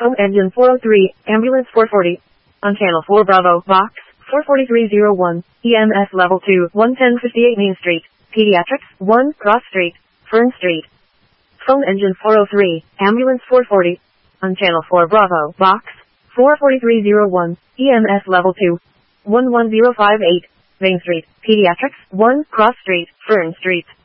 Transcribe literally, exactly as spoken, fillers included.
Home engine four oh three, ambulance four forty. On channel four Bravo, box four forty-three oh one, E M S level two, one ten fifty-eight Main Street, Pediatrics, one, Cross Street, Fern Street. Phone engine four oh three, ambulance four forty. On channel four Bravo, box four forty-three oh one, E M S level two, one one zero five eight, Main Street, Pediatrics, one, Cross Street, Fern Street.